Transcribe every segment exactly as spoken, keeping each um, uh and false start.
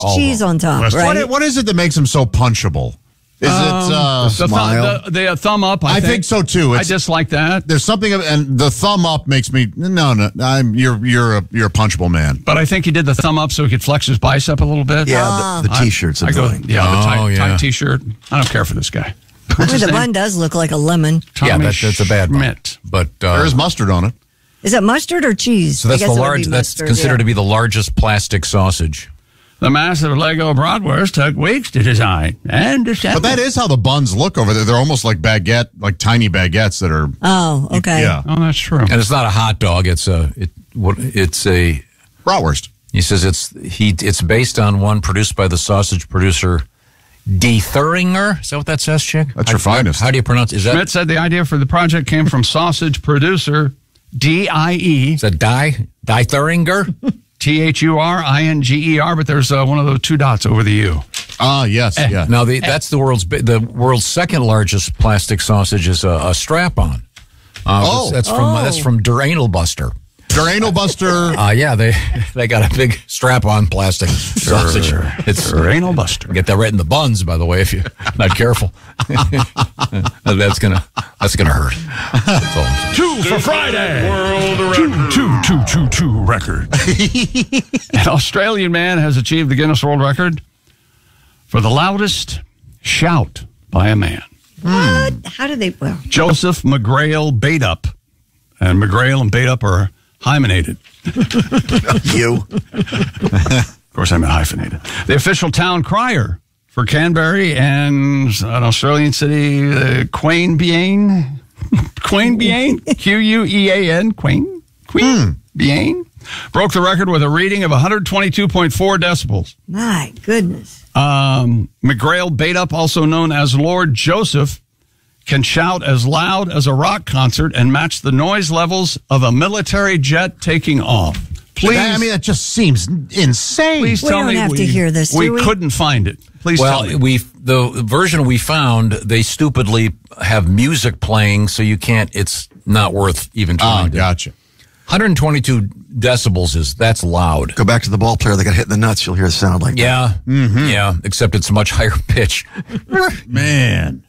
All cheese on top, What, right? i- what is it that makes them so punchable? Is Um, it uh, the, smile? thumb, the, the thumb up. I, I think so, too. I It's- dislike that. There's something, of, and the thumb up makes me no, no. I'm you're you're a you're a punchable man. But I think he did the thumb up so he could flex his bicep a little bit. Yeah, the, the I- T-shirt's I, go, annoying. yeah, the Oh, tight, yeah. tight T-shirt. I don't care for this guy. Well, the bun does look like a lemon. Yeah, Tommy that, that's a bad one. Schmidt. But uh, There is mustard on it. Is it mustard or cheese? so that's I the guess it would large. be That's mustard, considered yeah. to be the largest plastic sausage. The massive Lego bratwurst took weeks to design and assemble. But that is how the buns look over there. They're almost like baguette, like tiny baguettes that are. Oh, okay. Yeah, Oh, that's true. And it's not a hot dog. It's a it. What it's a. bratwurst. He says it's he. It's based on one produced by the sausage producer Die Thuringer. Is that what that says, Chick? That's your How- finest. How do you pronounce? Is that Schmidt said the idea for the project came from sausage producer D I E is that Die Die Thuringer? T H U R I N G E R, but there's uh, one of those two dots over the U. Ah, yes, yeah. Now the, that's the world's bi- the world's second largest plastic sausage is a, a strap-on. Uh, Oh. that's from Oh. that's from Der Anal Buster. Duranal Buster. Uh, yeah, they they got a big strap-on plastic sausage. It's Anal Buster. get that right in the buns, by the way, if you're not careful. that's gonna that's gonna hurt. That's all I'm saying. Two for Friday. World two, two, two, two, two record. An Australian man has achieved the Guinness World Record for the loudest shout by a man. What? How did they? Well, Joseph McGrail Baitup. And McGrail and Baitup are hymenated. You. Of course, I meant hyphenated. The official town crier for Canberra and an Australian city, uh, Queanbeyan. Queanbeyan? Q U E A N. Queen? Queanbeyan? Broke the record with a reading of one hundred twenty-two point four decibels. my goodness. Um, McGrail Baitup, also known as Lord Joseph, can shout as loud as a rock concert and match the noise levels of a military jet taking off. Please, I mean, that just seems insane. please We tell don't me have to hear this, We do we? couldn't find it. Please tell Well, me. we the version we found, they stupidly have music playing, so you can't. It's not worth even Oh, trying. to- gotcha. one hundred twenty-two decibels is that's loud. Go back to the ball player that got hit in the nuts. You'll hear a sound like that. Yeah, yeah. Except it's a much higher pitch. Man.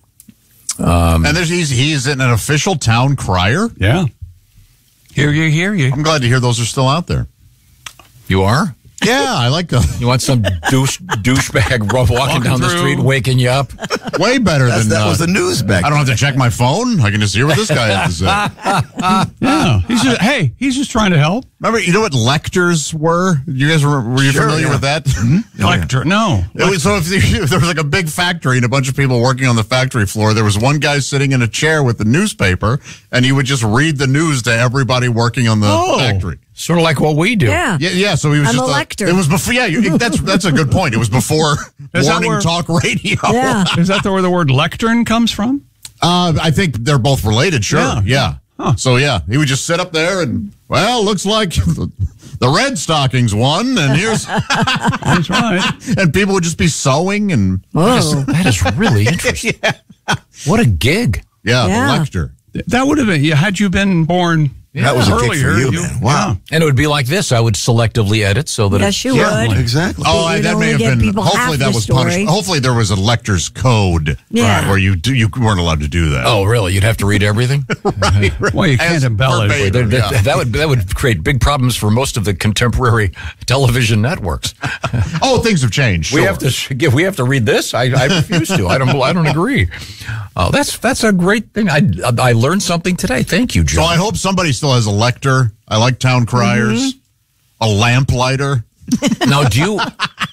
Um, and there's he's he's an official town crier. Yeah. Hear you, hear you. I'm glad to hear those are still out there. You are? Yeah, I like them. You want some douche douchebag rough walking, Walking down the through. street, waking you up? Way better That's, than that uh, was the news back I don't have to check my phone. I can just hear what this guy has to say. Yeah. He's just, hey, he's just trying to help. Remember, you know what lectors were? You guys were, were you Sure, familiar yeah. with that? Lecter. No. It was, so if, the, if there was like a big factory and a bunch of people working on the factory floor, there was one guy sitting in a chair with the newspaper, and he would just read the news to everybody working on the Oh. factory. Sort of like what we do. Yeah. Yeah, yeah. So he was I'm just a lector. It was before. Yeah, you, that's that's a good point. It was before Is that morning where- talk radio. Yeah. Is that the, where the word lectern comes from? Uh, I think they're both related. Sure. Yeah. Yeah. Huh. So yeah, he would just sit up there and well, looks like the, the Red Stockings won, and here's That's right. and people would just be sewing and Whoa. That is really interesting. What a gig. yeah, Yeah. the lecture. That would have been, yeah, had you been born That was a gig for earlier. you, man. Wow. And it would be like this. I would selectively edit so that Yes, it, you Yeah. would. Exactly. Oh, I, You'd that only may have get been. people Hopefully, half that the was story. punishment. Hopefully, there was a lector's code Yeah. where you do, you weren't allowed to do that. Oh, really? You'd have to read everything? right, right. Well, you can't As embellish. verbatim, That, that- yeah. that would that would create big problems for most of the contemporary television networks. Oh, things have changed. We sure. have to sh- give. We have to read this. I, I refuse to. I don't. I don't agree. Oh, that's that's a great thing. I I learned something today. Thank you, So Joe. I hope somebody still has a lector. I like town criers. A lamplighter. Now, do you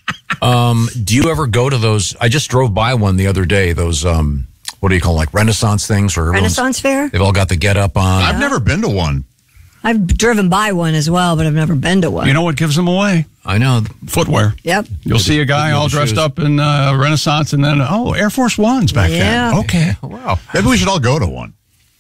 um do you ever go to those? I just drove by one the other day. Those um what do you call them, like Renaissance things or everyone's- Renaissance Fair? They've all got the get up on. I've never been to one. I've driven by one as well, but I've never been to one. You know what gives them away? I know. Footwear. Yep. You'll see a guy the all dressed shoes. up in uh, Renaissance and then, oh, Air Force Ones back Yeah. then. Okay. Wow. Maybe we should all go to one.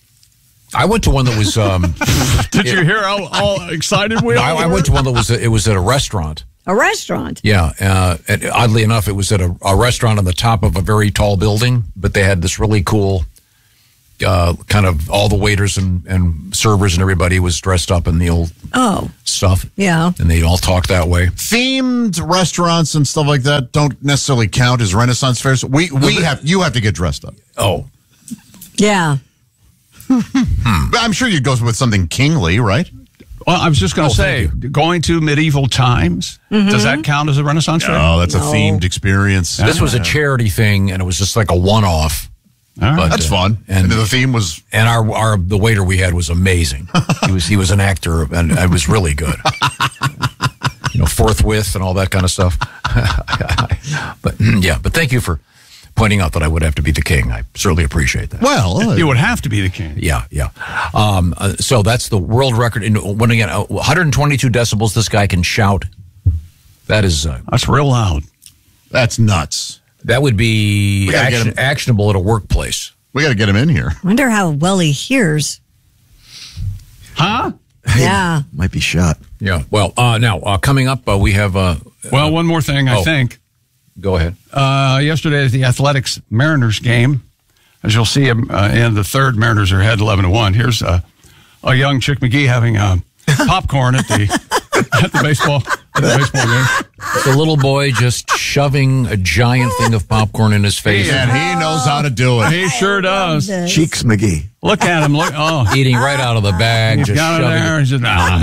I went to one that was. Um, Did you hear how all excited we no, all I, I were? went to one that was. It was at a restaurant. A restaurant. Yeah, uh, and oddly enough, it was at a, a restaurant on the top of a very tall building, but they had this really cool uh, kind of all the waiters and, and servers and everybody was dressed up in the old Oh, stuff. yeah. And they all talk that way. Themed restaurants and stuff like that don't necessarily count as Renaissance fairs. We we have you have to get dressed up. Oh, Yeah. But I'm sure you'd go with something kingly, right? Well, I was just going Oh, to say, thank going to medieval times, does that count as a Renaissance fair? Oh, that's a No. themed experience. this was a charity thing, and it was just like a one-off. All right. But, That's uh, fun. And, And the theme was and our our the waiter we had was amazing. he was he was an actor, and it was really good. You know, forthwith and all that kind of stuff. But yeah, but thank you for pointing out that I would have to be the king. I certainly appreciate that. well. You would have to be the king. Yeah, yeah. Um, uh, so that's the world record. In, when again, uh, one hundred twenty-two decibels. This guy can shout. That is uh, That's real loud. That's nuts. that would be We gotta get action, him. actionable at a workplace. We got to get him in here. Wonder how well he hears. Huh? Yeah. Might be shot. Yeah. Well, uh, now uh, coming up, uh, we have. Uh, Well, one more thing, I oh. think. go ahead. Uh, yesterday at the Athletics Mariners game, as you'll see um, uh, in the third, Mariners are ahead eleven to one. Here's uh, a young Chick McGee having uh, popcorn at the at the baseball at the baseball game. It's a little boy just shoving a giant thing of popcorn in his face, And he knows how to do it. He sure does. This. Cheeks McGee. Look at him. Look. Oh, eating right out of the bag, he's just got it shoving there. it. He's just,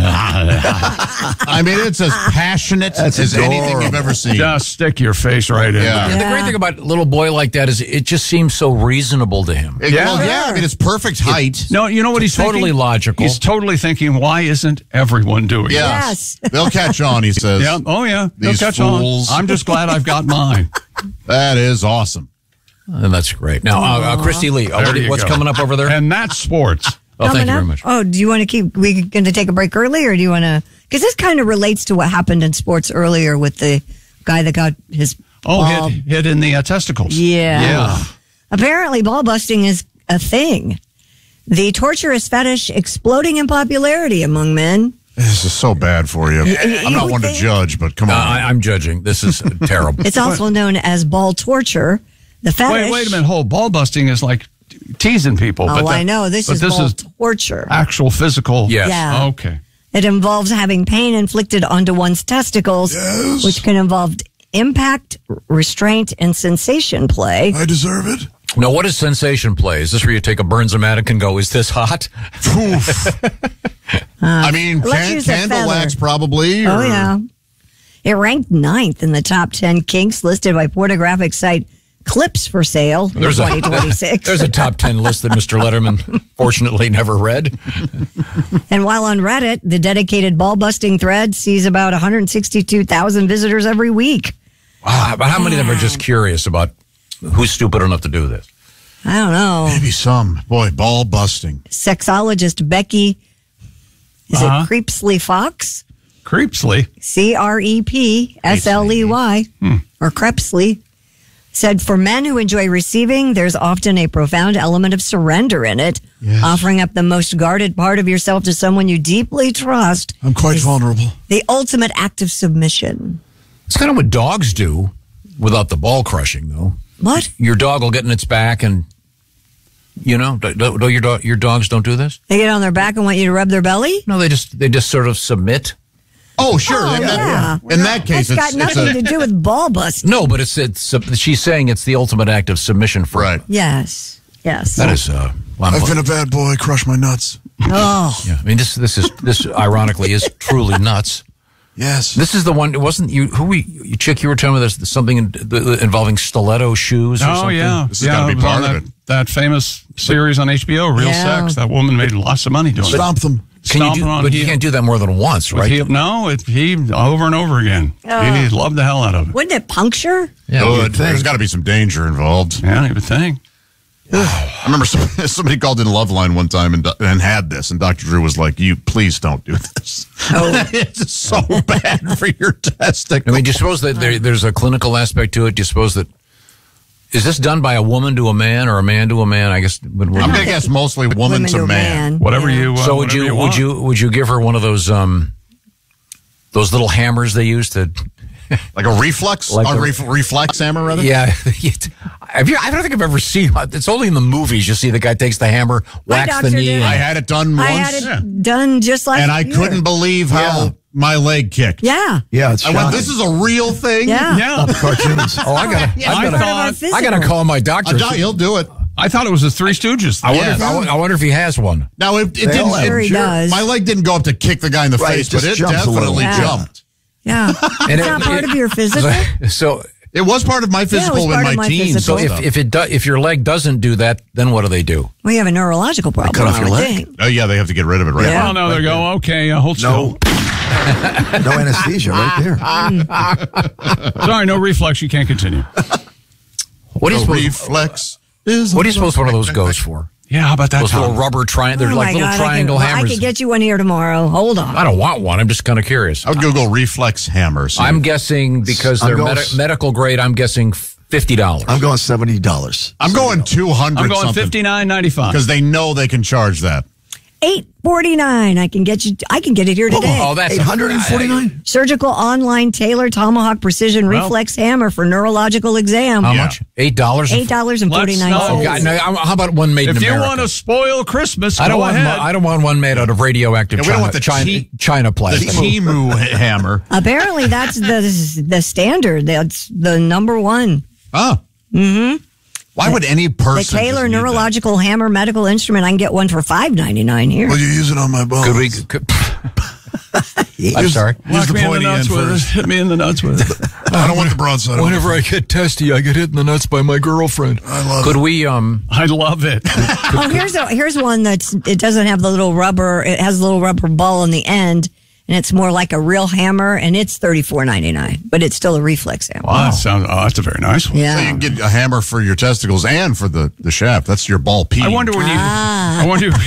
I mean, it's as passionate That's as anything adorable. you've ever seen. just stick your face right in Yeah. there. And the great thing about a little boy like that is it just seems so reasonable to him. It- Yeah. well, yeah, I mean, it's perfect height. No, you know what he's Totally thinking? logical. He's totally thinking, why isn't everyone doing it? Yeah. Yes. They'll catch on, he says. Yeah. Oh, yeah. They'll These catch fools. on. I'm just glad I've got mine. That is awesome. And that's great. Now, uh, uh, Christy Lee, uh, There what, you what's go. coming up over there? And that's sports. Oh, thank Coming you very up? much. Oh, do you want to keep, we going to take a break early or do you want to, because this kind of relates to what happened in sports earlier with the guy that got his Oh, ball. hit, hit in the uh, testicles. Yeah. Yeah. Apparently, ball busting is a thing. The torturous fetish exploding in popularity among men. This is so bad for you. I'm not you one to think- judge, but come Uh, on. I, I'm judging. This is uh, terrible. It's also known as ball torture. The fetish. Wait, wait a minute. Whole ball busting is like teasing people. Oh, but I that- know. This but is this ball is torture. actual physical. Yes. Yeah. Okay. It involves having pain inflicted onto one's testicles, which can involve impact, restraint, and sensation play. I deserve it. Now, what is sensation play? Is this where you take a Burns-O-Matic and go, is this hot? I mean, let's can, use a candle feather. wax probably. Oh, or- yeah. It ranked ninth in the top ten kinks listed by pornographic site Clips for Sale in There's a, twenty twenty-six. there's a top ten list that Mister Letterman fortunately never read. And while on Reddit, the dedicated ball busting thread sees about one hundred sixty-two thousand visitors every week. Wow, but how many of them are just curious about who's stupid enough to do this? I don't know. Maybe some. Boy, ball busting. Sexologist Becky, is Uh-huh. it Creepsley Fox? Creepsley. C R E P S L E Y, or Crepsley, said for men who enjoy receiving, there's often a profound element of surrender in it. Yes. Offering up the most guarded part of yourself to someone you deeply trust. I'm quite is vulnerable. The ultimate act of submission. It's kind of what dogs do without the ball crushing, though. What? Your dog will get in its back and, you know, do, do, do your, do, your dogs don't do this? They get on their back and want you to rub their belly? No, they just they just sort of submit. Oh, sure. Oh, in, that, yeah. in that case, That's it's, got it's nothing a, to do with ball busting. No, but it's it's she's saying it's the ultimate act of submission for right. Yes. Yes. That is uh well, I'm- I've been a bad boy, crush my nuts. Oh. yeah, I mean this this is this ironically is truly nuts. Yes. This is the one. It wasn't you who we you chick you were telling me there's something in, the, involving stiletto shoes or Oh, something. yeah. This has yeah, gotta be it was part on of that, it. that famous series on H B O, Real Yeah. Sex. That woman made lots of money doing Stomp them. Can you Stomping do, on but you heel. can't do that more than once, it. right? He, no, it, he over and over again. Oh. He loved the hell out of it. Wouldn't it puncture? Yeah, Good. you'd think. There's got to be some danger involved. Yeah, you would think. I remember some, somebody called in Loveline one time and, do- and had this, and Doctor Drew was like, "You please don't do this. Oh. It's so bad for your testicles." I mean, do you suppose that there, there's a clinical aspect to it? Do you suppose that is this done by a woman to a man or a man to a man? I guess. Would, would, I'm gonna guess mostly woman, Women to man. Whatever Yeah. you. Uh, so would whatever you, would want. you would you give her one of those um those little hammers they use to? Like a reflex, Like a a- ref- reflex hammer, rather. Yeah, Have you? I don't think I've ever seen. It's only in the movies you see the guy takes the hammer, My whacks the doctor knee. did. I had it done once. I had it done just like and I year. couldn't believe how Yeah. my leg kicked. Yeah. Yeah, it's I shocking. went, this is a real thing? Yeah. Yeah. cartoons. Oh, I gotta, It's I part of our gotta, I physical. gotta call my doctor. A doc- he'll do it. I thought it was the Three Stooges. I wonder, Yes. if, I, wonder- I wonder if he has one. Now, it, it They all didn't. have It, Sure he does. My leg didn't go up to kick the guy in the Right, face, it but just it jumps a little. definitely Yeah. jumped. Yeah. And It's it- not part it- of your physical. So, It was part of my physical in part my, of my teens. physical. so if if it do, if your leg doesn't do that, then what do they do? We have a neurological problem. cut off I your would leg? think. Oh, yeah, they have to get rid of it right Yeah. now. Oh, no, they go, okay, uh, hold No. still. No anesthesia right there. Sorry, no reflex. You can't continue. What do you The suppose? reflex is. What do you suppose one of those goes for? Yeah, how about that, Those little Tom? rubber triangle. They're Oh like my little God, I triangle could, well, hammers. I could get you one here tomorrow. Hold on. I don't want one. I'm just kind of curious. I would Google reflex hammers. I'm guessing because I'm they're going- medi- medical grade. I'm guessing fifty dollars. I'm going seventy dollars. I'm going two hundred I'm going something. fifty-nine ninety-five. Because they know they can charge that. eight forty-nine. I can get you. I can get it here today. Oh, that's eight hundred forty-nine. Surgical online tailored tomahawk precision Well- reflex hammer for neurological exam. How Yeah. much? Eight dollars. Eight dollars and forty nine Let's not- Oh, cents. God, no, I'm- how about one made If in you America? want to spoil Christmas, I don't go want. ahead. One, I don't want one made out of radioactive Yeah, we China, don't want the China, cheap- China The plastic. Timu hammer. Apparently, that's the the standard. That's the number one. Oh. Mm-hmm. Why would any The person just Taylor need that? neurological hammer medical instrument. I can get one for five ninety nine here. Will you use it on my bones? Could we? Could, I'm sorry. Use Knock the me in the pointy nuts end with it. first. Hit me in the nuts with it. I don't want the broadside. Whenever I get testy, I get hit in the nuts by my girlfriend. I love Could it. we? Um. I love it. Oh, here's a, here's one that's it doesn't have the little rubber. It has a little rubber ball on the end, and it's more like a real hammer, and it's thirty four ninety nine. But it's still a reflex hammer. Wow, that sounds, oh, that's a very nice one. So Yeah. you can get a hammer for your testicles and for the, the shaft. That's your ball peen. I wonder when you. Ah. I wonder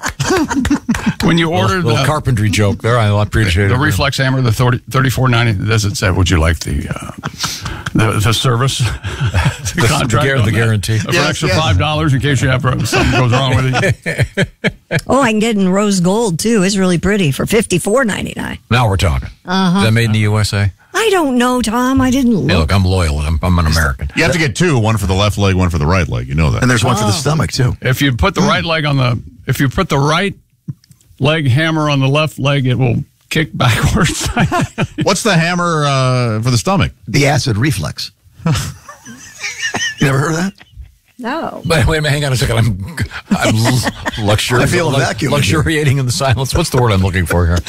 when you ordered Little the, carpentry joke there. I appreciate the it. reflex hammer, the thirty-four ninety. Does it say? Would you like the uh, the, the service, the, the, contract, guar- on the that? guarantee. For Yes, extra yes. five dollars in case you have something goes wrong with it. Oh, I can get in rose gold too. It's really pretty for fifty four ninety nine. Now we're talking. Uh-huh. Is that made in the U S A? I don't know, Tom. I didn't look. Hey, look, I'm loyal. I'm, I'm an American. You have to get two, one for the left leg, one for the right leg. You know that. And there's one for the stomach too. If you put the right leg on the, if you put the right leg hammer on the left leg, it will kick backwards. What's the hammer uh, for the stomach? The acid reflex. You never heard of that? No. But wait a minute, hang on a second. I'm, I'm luxuri- I feel a vacuum in here. luxuriating in the silence. What's the word I'm looking for here?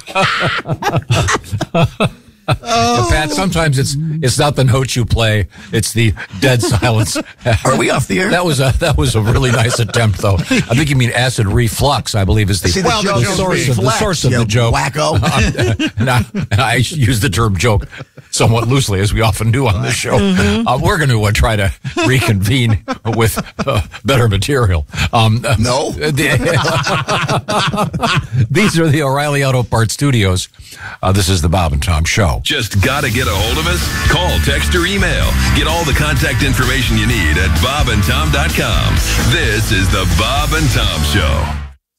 Yeah, Pat, sometimes it's it's not the notes you play; it's the dead silence. Are we off the air? That was a that was a really nice attempt, though. I think you mean acid reflux. I believe is the, See, the Well, joke the is source of the reflex, source of you the joke. Wacko. and, I, and I use the term joke somewhat loosely, as we often do on this show. Uh, we're going to uh, try to reconvene with uh, better material. Um, uh, No. the- these are the O'Reilly Auto Parts Studios. Uh, this is the Bob and Tom Show. Just gotta get a hold of us? Call, text, or email. Get all the contact information you need at bob and tom dot com. This is the Bob and Tom Show.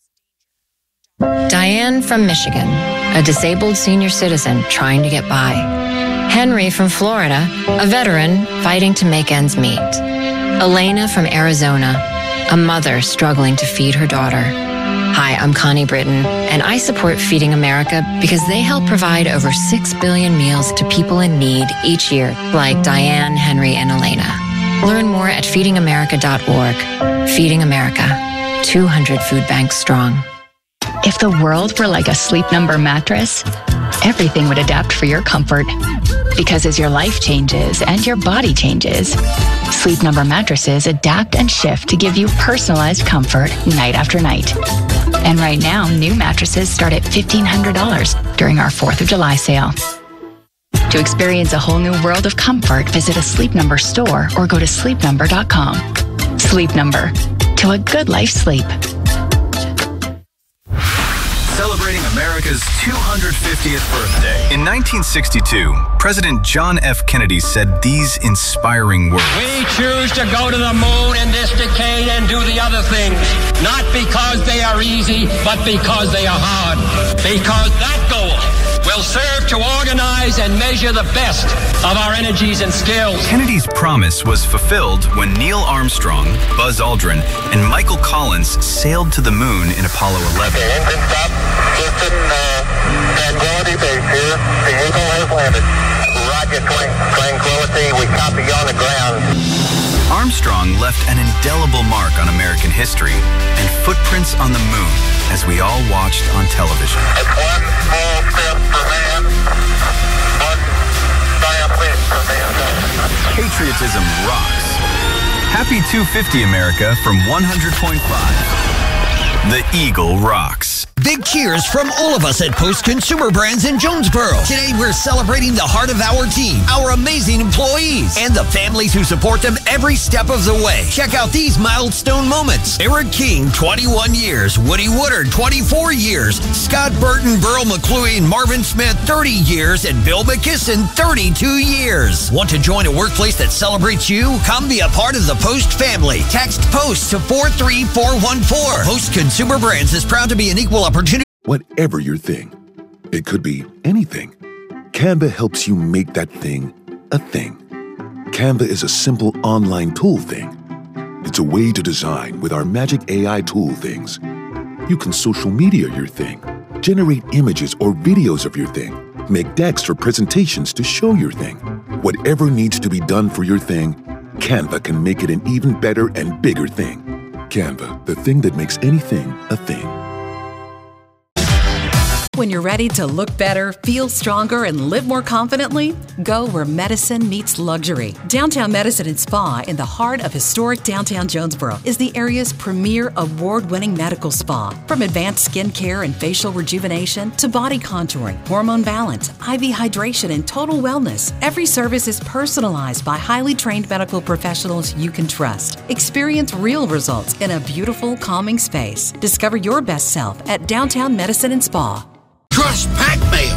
Diane from Michigan, a disabled senior citizen trying to get by. Henry from Florida, a veteran fighting to make ends meet. Elena from Arizona, a mother struggling to feed her daughter. Hi, I'm Connie Britton, and I support Feeding America because they help provide over six billion meals to people in need each year, like Diane, Henry, and Elena. Learn more at feeding america dot org. Feeding America, two hundred food banks strong. If the world were like a Sleep Number mattress, everything would adapt for your comfort. Because as your life changes and your body changes, Sleep Number mattresses adapt and shift to give you personalized comfort night after night. And right now, new mattresses start at fifteen hundred dollars during our fourth of July sale. To experience a whole new world of comfort, visit a Sleep Number store or go to sleep number dot com. Sleep Number. To a good life sleep. Celebrating America's two hundred fiftieth birthday. In nineteen sixty-two, President John F. Kennedy said these inspiring words. We choose to go to the moon in this decade and do the other things, not because they are easy, but because they are hard. Because that goal will serve to organize and measure the best of our energies and skills. Kennedy's promise was fulfilled when Neil Armstrong, Buzz Aldrin, and Michael Collins sailed to the moon in Apollo eleven. Okay, engine stop. Houston, uh, Tranquility Base here. The Eagle has landed. Roger, Tranquility. We copy you on the ground. Armstrong left an indelible mark on American history and footprints on the moon as we all watched on television. It's one small step for man, one giant leap for mankind. Patriotism rocks. Happy two fifty America from one hundred point five. The Eagle rocks. Big cheers from all of us at Post Consumer Brands in Jonesboro. Today we're celebrating the heart of our team, our amazing employees, and the families who support them every step of the way. Check out these milestone moments. Eric King, twenty-one years. Woody Woodard, twenty-four years. Scott Burton, Burl McCluey, and Marvin Smith, thirty years. And Bill McKisson, thirty-two years. Want to join a workplace that celebrates you? Come be a part of the Post family. Text POST to four three four one four. Post Consumer Brands is proud to be an equal opportunity. Whatever your thing, it could be anything. Canva helps you make that thing a thing. Canva is a simple online tool thing. It's a way to design with our magic A I tool things. You can social media your thing, generate images or videos of your thing, make decks for presentations to show your thing. Whatever needs to be done for your thing, Canva can make it an even better and bigger thing. Canva, the thing that makes anything a thing. When you're ready to look better, feel stronger, and live more confidently, go where medicine meets luxury. Downtown Medicine and Spa in the heart of historic downtown Jonesboro is the area's premier award-winning medical spa. From advanced skin care and facial rejuvenation to body contouring, hormone balance, I V hydration, and total wellness, every service is personalized by highly trained medical professionals you can trust. Experience real results in a beautiful, calming space. Discover your best self at Downtown Medicine and Spa. Trust Pac Mail.